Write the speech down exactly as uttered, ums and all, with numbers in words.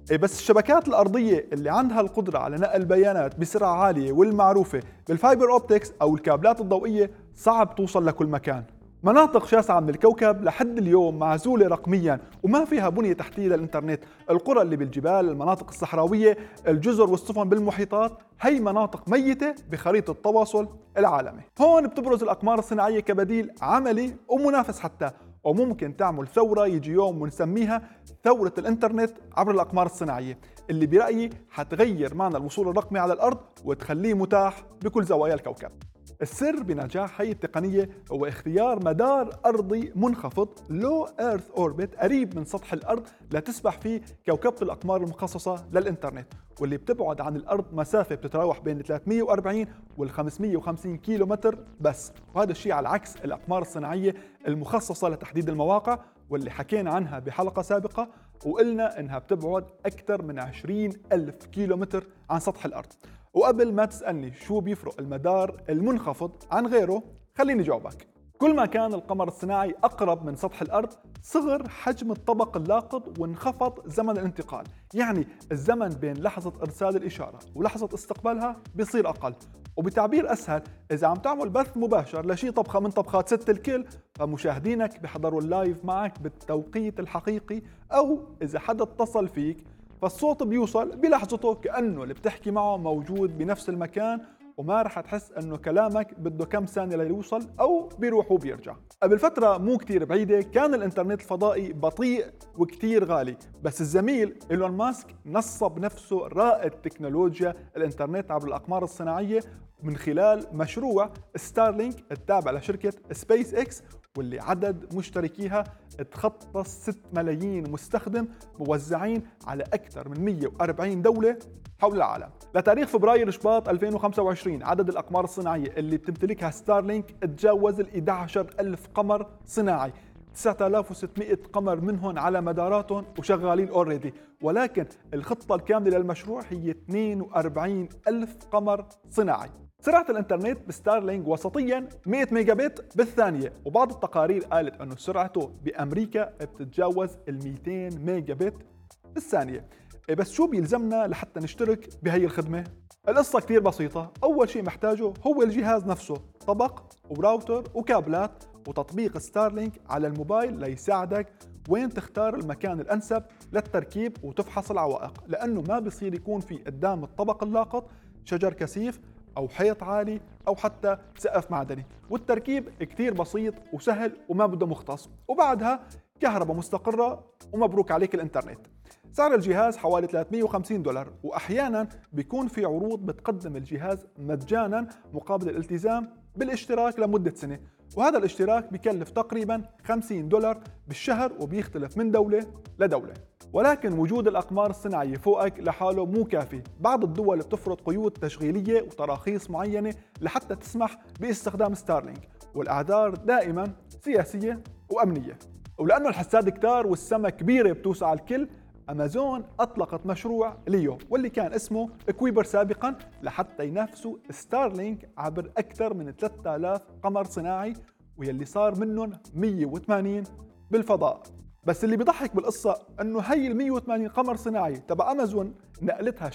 إيه بس الشبكات الأرضية اللي عندها القدرة على نقل بيانات بسرعة عالية والمعروفة بالفايبر أوبتكس أو الكابلات الضوئية صعب توصل لكل مكان. مناطق شاسعة من الكوكب لحد اليوم معزولة رقمياً وما فيها بنية تحتية للإنترنت. القرى اللي بالجبال، المناطق الصحراوية، الجزر والسفن بالمحيطات، هي مناطق ميتة بخريطة التواصل العالمي. هون بتبرز الأقمار الصناعية كبديل عملي ومنافس حتى، وممكن تعمل ثورة يجي يوم ونسميها ثورة الإنترنت عبر الأقمار الصناعية، اللي برأيي حتغير معنى الوصول الرقمي على الأرض وتخليه متاح بكل زوايا الكوكب. السر بنجاح هي التقنية هو اختيار مدار أرضي منخفض Low Earth Orbit قريب من سطح الأرض لتسبح فيه كوكبة الأقمار المخصصة للإنترنت، واللي بتبعد عن الأرض مسافة بتتراوح بين ثلاثمئة وأربعين وال خمسمئة وخمسين كيلو متر بس. وهذا الشيء على عكس الأقمار الصناعية المخصصة لتحديد المواقع واللي حكينا عنها بحلقة سابقة وقلنا إنها بتبعد أكثر من عشرين ألف كيلو متر عن سطح الأرض. وقبل ما تسألني شو بيفرق المدار المنخفض عن غيره، خليني جاوبك. كل ما كان القمر الصناعي أقرب من سطح الأرض صغر حجم الطبق اللاقط وانخفض زمن الانتقال، يعني الزمن بين لحظة إرسال الإشارة ولحظة استقبالها بيصير أقل. وبتعبير أسهل، إذا عم تعمل بث مباشر لشي طبخة من طبخات ست الكل فمشاهدينك بيحضروا اللايف معك بالتوقيت الحقيقي، أو إذا حدا اتصل فيك فالصوت بيوصل بلحظته كأنه اللي بتحكي معه موجود بنفس المكان، وما رح تحس انه كلامك بده كم ثانية ليوصل او بيروح وبيرجع. قبل فترة مو كتير بعيدة كان الانترنت الفضائي بطيء وكتير غالي، بس الزميل إيلون ماسك نصب نفسه رائد تكنولوجيا الانترنت عبر الأقمار الصناعية من خلال مشروع ستارلينك التابع لشركة سبيس اكس، واللي عدد مشتركيها تخطى ستة ملايين مستخدم موزعين على أكثر من مئة وأربعين دولة حول العالم. لتاريخ فبراير شباط ألفين وخمسة وعشرين عدد الأقمار الصناعية اللي بتمتلكها ستارلينك تجاوز ال إحدى عشر ألف قمر صناعي، تسعة آلاف وستمئة قمر منهم على مداراتهم وشغالين اوريدي، ولكن الخطة الكاملة للمشروع هي اثنين وأربعين ألف قمر صناعي. سرعة الانترنت بستارلينك وسطيا مئة ميجا بت بالثانية، وبعض التقارير قالت انه سرعته بامريكا بتتجاوز ال مئتين ميجا بت بالثانية. بس شو بيلزمنا لحتى نشترك بهي الخدمة؟ القصة كتير بسيطة. اول شيء محتاجه هو الجهاز نفسه، طبق وراوتر وكابلات وتطبيق ستارلينك على الموبايل ليساعدك وين تختار المكان الانسب للتركيب وتفحص العوائق، لانه ما بصير يكون في قدام الطبق اللاقط شجر كثيف أو حيط عالي أو حتى سقف معدني، والتركيب كتير بسيط وسهل وما بده مختص، وبعدها كهرباء مستقرة ومبروك عليك الإنترنت. سعر الجهاز حوالي ثلاثمئة وخمسين دولار، وأحيانا بيكون في عروض بتقدم الجهاز مجانا مقابل الالتزام بالاشتراك لمدة سنة، وهذا الاشتراك بيكلف تقريبا خمسين دولار بالشهر وبيختلف من دولة لدولة. ولكن وجود الأقمار الصناعية فوقك لحاله مو كافي، بعض الدول بتفرض قيود تشغيلية وتراخيص معينة لحتى تسمح باستخدام ستارلينك، والأعذار دائما سياسية وأمنية. ولأنه الحساد كتار والسما كبيرة بتوسع الكل، أمازون أطلقت مشروع ليو واللي كان اسمه إكويبر سابقا لحتى ينافسوا ستارلينك عبر أكثر من ثلاثة آلاف قمر صناعي، ويلي صار منهم مئة وثمانين بالفضاء. بس اللي بيضحك بالقصة انه هي ال مئة وثمانين قمر صناعي تبع امازون نقلتها